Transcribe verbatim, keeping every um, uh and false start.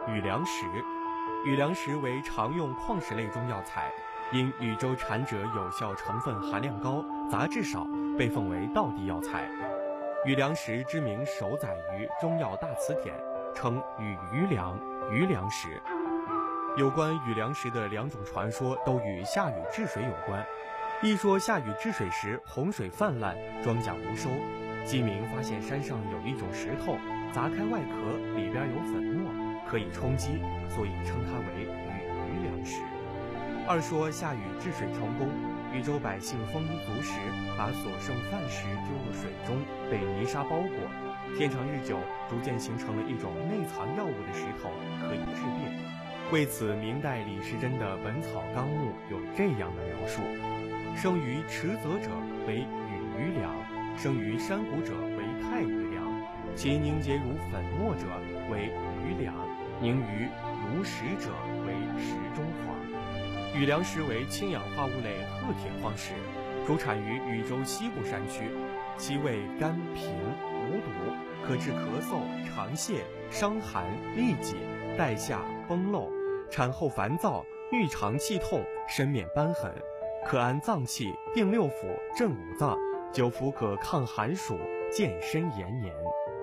雨梁石。雨梁石为常用矿石类中药材，因禹州产者有效成分含量高，杂质少，被奉为道地药材。雨梁石之名首载于《中药大辞典》，称与余梁、余梁石。有关雨梁石的两种传说都与下雨治水有关。一说下雨治水时洪水泛滥，庄稼无收，鸡鸣发现山上有一种石头，砸开外壳，里边有粉末，可以充饥，所以称它为雨余梁石。二说下雨治水成功，禹州百姓丰衣足食，把所剩饭食丢入水中，被泥沙包裹，天长日久，逐渐形成了一种内藏药物的石头，可以治病。为此，明代李时珍的《本草纲目》有这样的描述：生于池泽者为雨余梁，生于山谷者为太余梁，其凝结如粉末者为余梁，凝于如石者为石中黄。雨梁石为氢氧化物类褐铁矿石，主产于禹州西部山区，其味甘平无毒，可治咳嗽、肠泻、伤寒、痢疾、带下、崩漏、产后烦躁、郁肠气痛、身面瘢痕，可安脏气、定六腑、镇五脏，久服可抗寒暑、健身延年。